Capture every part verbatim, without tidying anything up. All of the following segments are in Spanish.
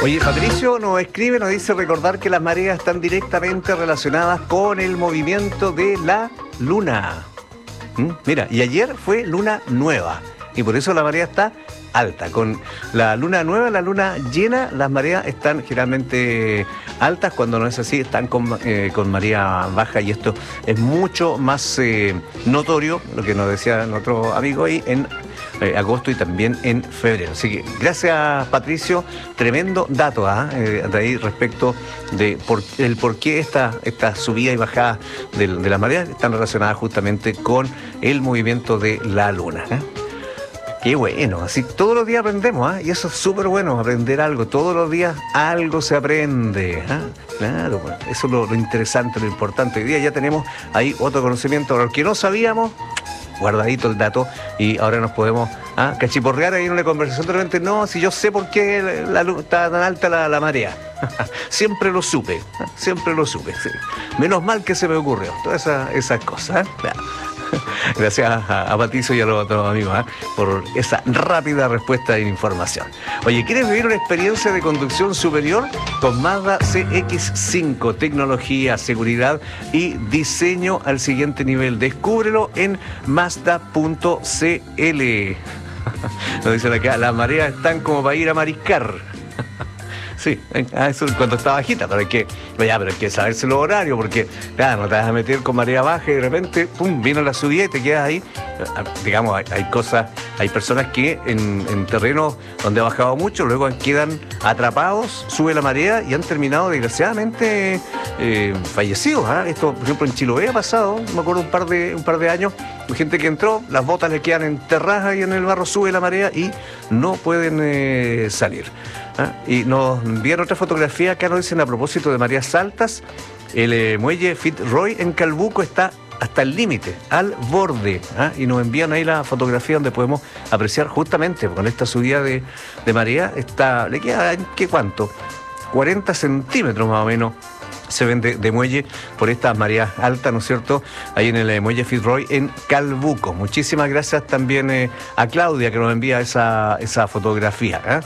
Oye, Patricio nos escribe, nos dice recordar que las mareas están directamente relacionadas con el movimiento de la luna. ¿Mm? Mira, y ayer fue luna nueva y por eso la marea está alta. Con la luna nueva, la luna llena, las mareas están generalmente altas. Cuando no es así, están con, eh, con marea baja, y esto es mucho más eh, notorio, lo que nos decía nuestro amigo ahí, en eh, agosto y también en febrero. Así que gracias, Patricio, tremendo dato ¿eh? Eh, de ahí respecto de por, el por qué esta, esta subida y bajada de, de las mareas están relacionadas justamente con el movimiento de la luna. ¿eh? Qué bueno, así todos los días aprendemos, ¿eh? Y eso es súper bueno, aprender algo, todos los días algo se aprende, ¿eh? Claro, pues, eso es lo, lo interesante, lo importante. Hoy día ya tenemos ahí otro conocimiento, lo que no sabíamos, guardadito el dato, y ahora nos podemos ¿eh? cachiporrear ahí en una conversación de repente, no, si yo sé por qué la, la, está tan alta la, la marea, siempre lo supe, ¿eh? siempre lo supe, sí. Menos mal que se me ocurrió, todas esas, esas cosas, ¿eh? Claro. Gracias a, a Patricio y a los otros amigos ¿eh? por esa rápida respuesta e información. Oye, ¿quieres vivir una experiencia de conducción superior? Con Mazda C X cinco, tecnología, seguridad y diseño al siguiente nivel. Descúbrelo en Mazda punto c l. Nos dicen acá, las mareas están como para ir a mariscar. Sí, eso cuando está bajita, pero hay que, ya, pero hay que saberse los horarios, porque claro, no te vas a meter con marea baja y de repente, pum, vino la subida y te quedas ahí. Digamos, hay, hay cosas, hay personas que en, en terrenos donde ha bajado mucho, luego quedan atrapados, sube la marea y han terminado desgraciadamente eh, fallecidos. ¿eh? Esto, por ejemplo, en Chiloé ha pasado, me acuerdo un par de, un par de años, gente que entró, las botas le quedan enterradas ahí en el barro, sube la marea y no pueden eh, salir. ¿Ah? Y nos envían otra fotografía, acá nos dicen a propósito de mareas altas, el eh, muelle Fitzroy en Calbuco está hasta el límite, al borde, ¿ah? Y nos envían ahí la fotografía donde podemos apreciar justamente con esta subida de, de marea, está, le queda, ¿qué cuánto? cuarenta centímetros más o menos se ven de, de muelle por estas mareas altas, ¿no es cierto? Ahí en el eh, muelle Fitzroy en Calbuco. Muchísimas gracias también eh, a Claudia que nos envía esa, esa fotografía. ¿eh?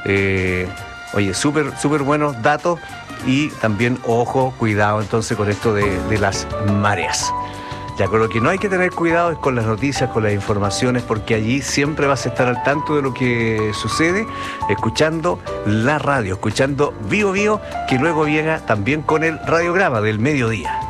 Eh, oye, súper, súper buenos datos y también, ojo, cuidado entonces con esto de, de las mareas. Ya, con lo que no hay que tener cuidado es con las noticias, con las informaciones, porque allí siempre vas a estar al tanto de lo que sucede, escuchando la radio, escuchando Vivo Vivo, que luego llega también con el radiograma del mediodía.